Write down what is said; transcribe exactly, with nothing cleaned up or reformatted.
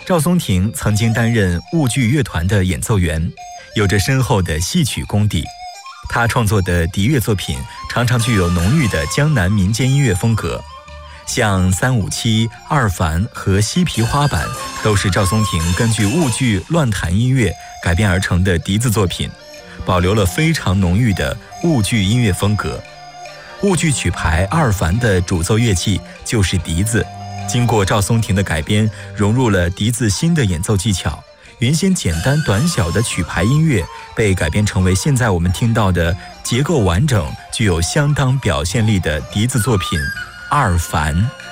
赵松庭曾经担任婺剧乐团的演奏员，有着深厚的戏曲功底。他创作的笛乐作品常常具有浓郁的江南民间音乐风格，像三五七、二凡和西皮花板都是赵松庭根据婺剧乱弹音乐改编而成的笛子作品，保留了非常浓郁的婺剧音乐风格。婺剧曲牌二凡的主奏乐器就是笛子，经过赵松庭的改编，融入了笛子新的演奏技巧。原先简单短小的曲牌音乐被改编成为现在我们听到的结构完整、具有相当表现力的笛子作品二凡。